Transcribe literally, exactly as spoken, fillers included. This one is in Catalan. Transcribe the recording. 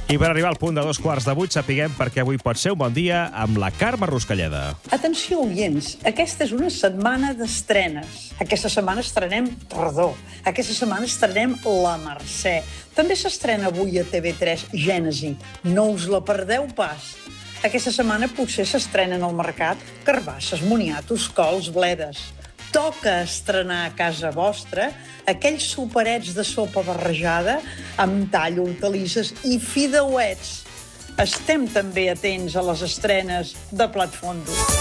I per arribar al punt de dos quarts de vuit sapiguem perquè avui pot ser un bon dia amb la Carme Ruscalleda. Atenció, oients, aquesta és una setmana d'estrenes. Aquesta setmana estrenem Tardor. Aquesta setmana estrenem La Mercè. També s'estrena avui a T V tres Gènesi. No us la perdeu pas. Aquesta setmana potser s'estrenen al mercat carbasses, moniatos, cols, bledes. Toca estrenar a casa vostra aquells soparets de sopa barrejada amb tall, hortalisses i fideuets. Estem també atents a les estrenes de plat fondo.